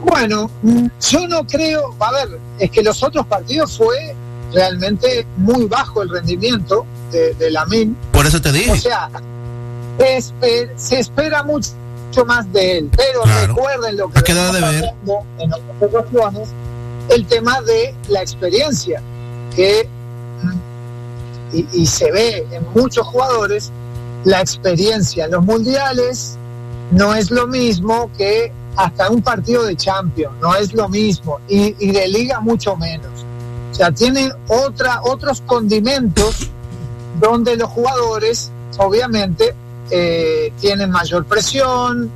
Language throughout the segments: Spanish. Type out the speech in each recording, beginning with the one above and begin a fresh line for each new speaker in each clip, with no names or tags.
Bueno, yo no creo, a ver, es que los otros partidos fue realmente muy bajo el rendimiento de Lamine.
Por eso te dije.
O sea, se espera mucho más de él, pero claro, recuerden lo que
queda de ver
en otras ocasiones, el tema de la experiencia, que y se ve en muchos jugadores, la experiencia en los mundiales no es lo mismo que hasta un partido de Champions, no es lo mismo, y de Liga mucho menos. O sea, tiene otros condimentos donde los jugadores, obviamente, tienen mayor presión,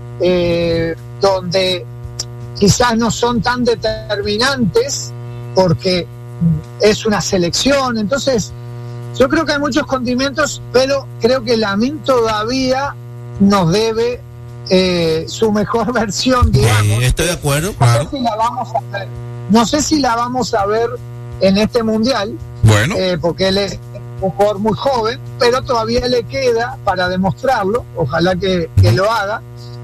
donde quizás no son tan determinantes porque es una selección. Entonces, yo creo que hay muchos condimentos, pero creo que Lamine todavía nos debe su mejor versión, digamos.
Estoy de acuerdo,
claro. No sé si la vamos a ver. No sé si la vamos a ver en este mundial.
Bueno.
Porque él es un jugador muy joven, pero todavía le queda para demostrarlo. Ojalá que lo haga.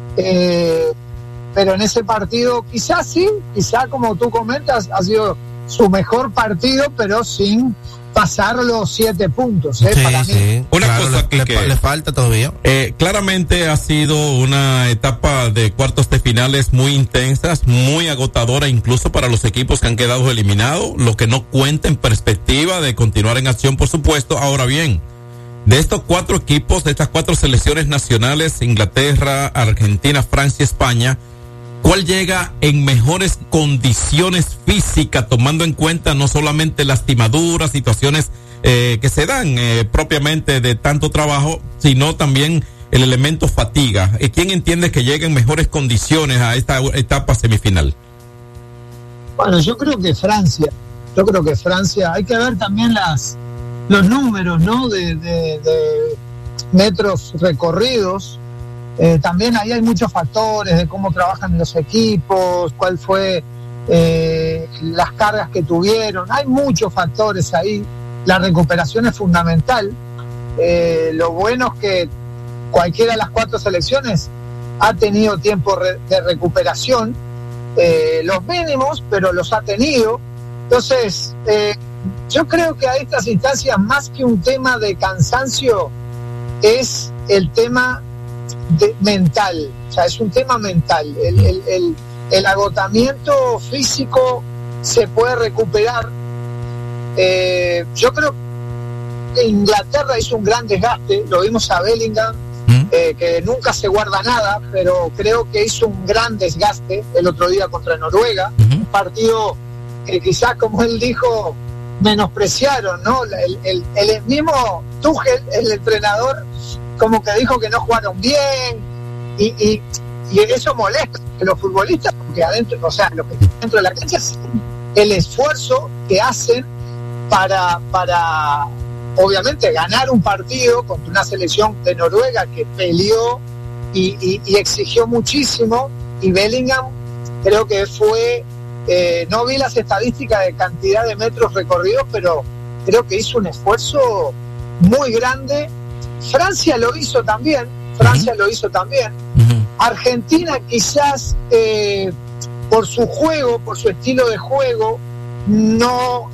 Pero en ese partido, quizás sí, quizás como tú comentas, ha sido su mejor partido, pero sin pasar los 7 puntos,
sí,
para
sí.
mí.
Una
claro,
cosa que
le falta todavía.
Claramente ha sido una etapa de cuartos de finales muy intensas, muy agotadora incluso para los equipos que han quedado eliminados, lo que no cuenta en perspectiva de continuar en acción, por supuesto. Ahora bien, de estos 4 equipos, de estas 4 selecciones nacionales, Inglaterra, Argentina, Francia, España, ¿cuál llega en mejores condiciones físicas, tomando en cuenta no solamente lastimaduras, situaciones que se dan propiamente de tanto trabajo, sino también el elemento fatiga? ¿Quién entiende que llega en mejores condiciones a esta etapa semifinal?
Bueno, yo creo que Francia, hay que ver también los números, ¿no? de metros recorridos. También ahí hay muchos factores de cómo trabajan los equipos, cuál fue las cargas que tuvieron. Hay muchos factores ahí. La recuperación es fundamental. Lo bueno es que cualquiera de las 4 selecciones ha tenido tiempo de recuperación, los mínimos, pero los ha tenido. Entonces, yo creo que a estas instancias, más que un tema de cansancio, es el tema mental. O sea, es un tema mental. El agotamiento físico se puede recuperar. Yo creo que Inglaterra hizo un gran desgaste, lo vimos a Bellingham, que nunca se guarda nada, pero creo que hizo un gran desgaste el otro día contra Noruega, un partido que quizás, como él dijo, menospreciaron, ¿no? El mismo Tuchel, el entrenador, como que dijo que no jugaron bien, y eso molesta a los futbolistas, porque adentro, o sea, lo que dentro de la cancha es el esfuerzo que hacen para obviamente ganar un partido contra una selección de Noruega que peleó y exigió muchísimo. Y Bellingham creo que fue, no vi las estadísticas de cantidad de metros recorridos, pero creo que hizo un esfuerzo muy grande. Francia lo hizo también. Argentina quizás por su juego, por su estilo de juego, no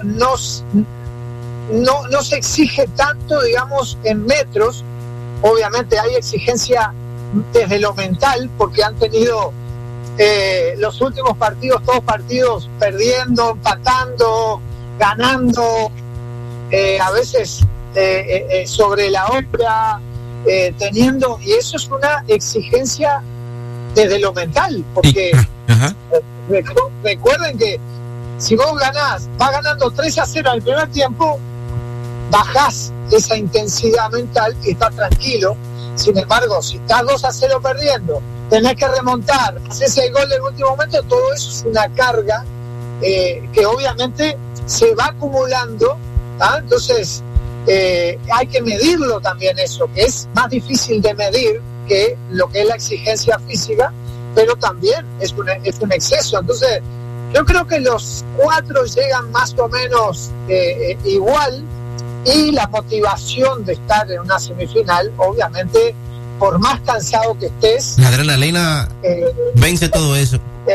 se exige tanto, digamos, en metros. Obviamente hay exigencia desde lo mental, porque han tenido los últimos partidos, todos partidos perdiendo, empatando, ganando, a veces sobre la hora, teniendo, y eso es una exigencia desde lo mental, porque recuerden que si vos vas ganando 3-0 al primer tiempo, bajás esa intensidad mental y estás tranquilo. Sin embargo, si estás 2-0 perdiendo, tenés que remontar, haces el gol en el último momento, todo eso es una carga que obviamente se va acumulando, ¿ah? Entonces hay que medirlo también, eso, que es más difícil de medir que lo que es la exigencia física, pero también es un exceso. Entonces yo creo que los 4 llegan más o menos igual, y la motivación de estar en una semifinal, obviamente, por más cansado que estés,
la adrenalina vence todo eso.